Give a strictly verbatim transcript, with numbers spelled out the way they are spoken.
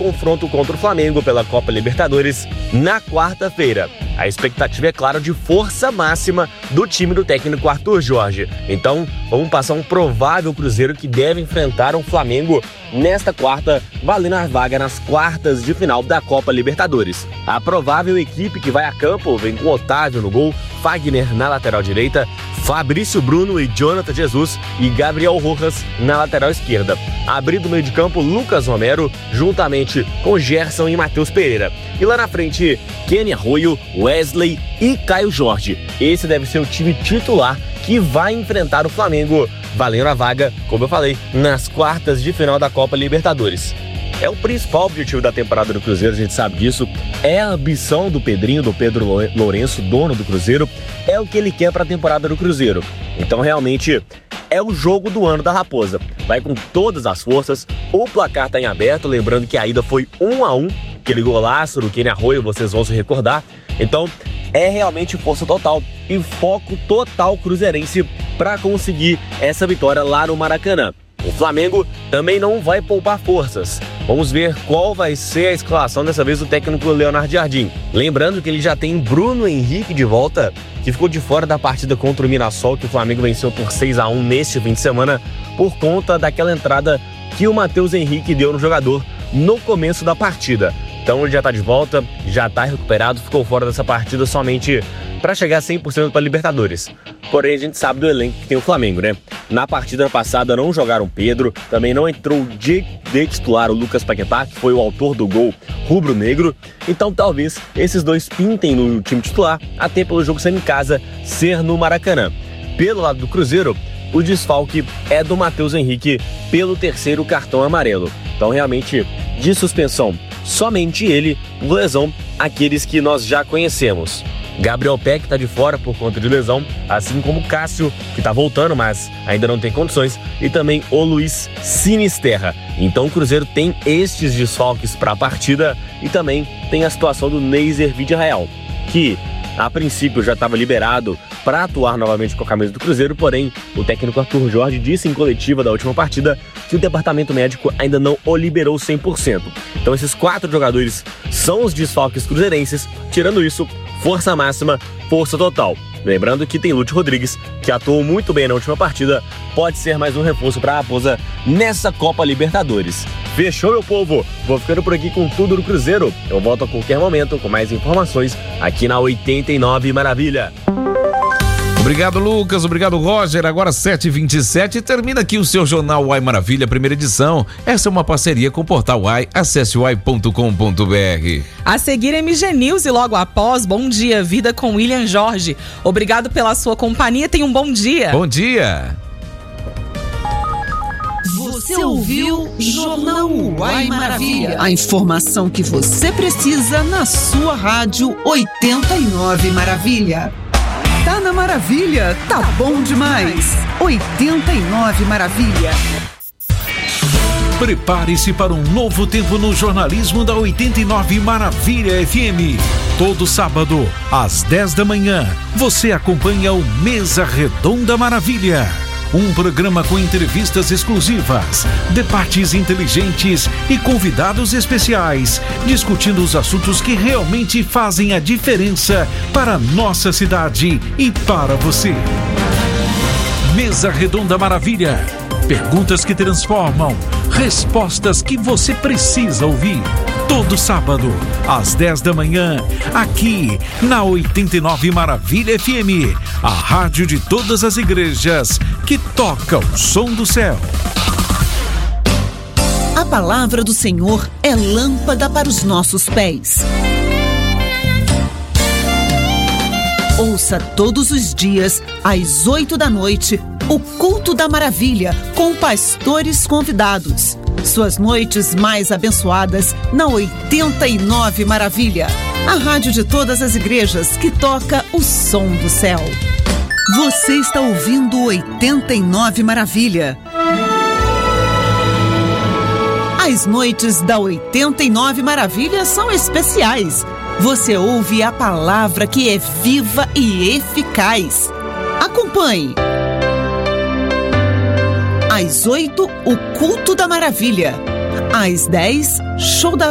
confronto contra o Flamengo pela Copa Libertadores na quarta-feira. A expectativa é, claro, de força máxima do time do técnico Arthur Jorge. Então, vamos passar um provável Cruzeiro que deve enfrentar um Flamengo nesta quarta, valendo a vaga nas quartas de final da Copa Libertadores. A provável equipe que vai a campo vem com Otávio no gol, Fagner na lateral direita, Fabrício Bruno e Jonathan Jesus e Gabriel Rojas na lateral esquerda. Abrindo o meio de campo, Lucas Romero, juntamente com Gerson e Matheus Pereira. E lá na frente, Kenny Arroyo, Wesley e Caio Jorge. Esse deve ser o time titular que vai enfrentar o Flamengo, valendo a vaga, como eu falei, nas quartas de final da Copa Libertadores. É o principal objetivo da temporada do Cruzeiro, a gente sabe disso. É a ambição do Pedrinho, do Pedro Lourenço, dono do Cruzeiro. É o que ele quer para a temporada do Cruzeiro. Então, realmente, é o jogo do ano da Raposa. Vai com todas as forças. O placar está em aberto, lembrando que a ida foi um a um. Aquele golaço do Kenny Arroyo, vocês vão se recordar. Então, é realmente força total e foco total cruzeirense para conseguir essa vitória lá no Maracanã. O Flamengo também não vai poupar forças. Vamos ver qual vai ser a escalação dessa vez do técnico Leonardo Jardim. Lembrando que ele já tem Bruno Henrique de volta, que ficou de fora da partida contra o Mirassol, que o Flamengo venceu por seis a um neste fim de semana, por conta daquela entrada que o Matheus Henrique deu no jogador no começo da partida. Então ele já está de volta, já está recuperado, ficou fora dessa partida somente para chegar a cem por cento para a Libertadores. Porém, a gente sabe do elenco que tem o Flamengo, né? Na partida passada não jogaram Pedro, também não entrou de, de titular o Lucas Paquetá, que foi o autor do gol rubro-negro. Então talvez esses dois pintem no time titular, até pelo jogo sendo em casa, ser no Maracanã. Pelo lado do Cruzeiro, o desfalque é do Matheus Henrique pelo terceiro cartão amarelo. Então realmente, de suspensão, somente ele, por lesão, aqueles que nós já conhecemos. Gabriel Peck está de fora por conta de lesão, assim como Cássio, que está voltando, mas ainda não tem condições, e também o Luiz Sinisterra. Então o Cruzeiro tem estes desfalques para a partida e também tem a situação do Neiser Vidiarreal, que a princípio já estava liberado para atuar novamente com a camisa do Cruzeiro, porém o técnico Arthur Jorge disse em coletiva da última partida que o departamento médico ainda não o liberou cem por cento. Então esses quatro jogadores são os desfalques cruzeirenses, tirando isso, força máxima, força total. Lembrando que tem Lúcio Rodrigues, que atuou muito bem na última partida, pode ser mais um reforço para a Raposa nessa Copa Libertadores. Fechou, meu povo? Vou ficando por aqui com tudo do Cruzeiro. Eu volto a qualquer momento com mais informações aqui na oitenta e nove Maravilha. Obrigado, Lucas. Obrigado, Roger. Agora sete e vinte e sete, termina aqui o seu Jornal Uai Maravilha, primeira edição. Essa é uma parceria com o Portal Uai. Acesse uai ponto com ponto br. A seguir, M G News e logo após, Bom Dia Vida com William Jorge. Obrigado pela sua companhia. Tenha um bom dia. Bom dia. Você ouviu Jornal Uai Maravilha. A informação que você precisa na sua rádio oitenta e nove Maravilha. Tá na Maravilha, tá bom demais. oitenta e nove Maravilha. Prepare-se para um novo tempo no jornalismo da oitenta e nove Maravilha F M. Todo sábado, às dez da manhã, você acompanha o Mesa Redonda Maravilha. Um programa com entrevistas exclusivas, debates inteligentes e convidados especiais, discutindo os assuntos que realmente fazem a diferença para a nossa cidade e para você. Mesa Redonda Maravilha. Perguntas que transformam, respostas que você precisa ouvir. Todo sábado, às dez da manhã, aqui na oitenta e nove Maravilha F M, a rádio de todas as igrejas que toca o som do céu. A palavra do Senhor é lâmpada para os nossos pés. Ouça todos os dias, às oito da noite, o Culto da Maravilha, com pastores convidados. Suas noites mais abençoadas na oitenta e nove Maravilha, a rádio de todas as igrejas que toca o som do céu. Você está ouvindo oitenta e nove Maravilha. As noites da oitenta e nove Maravilha são especiais. Você ouve a palavra que é viva e eficaz. Acompanhe. Às oito, o Culto da Maravilha. Às dez, Show da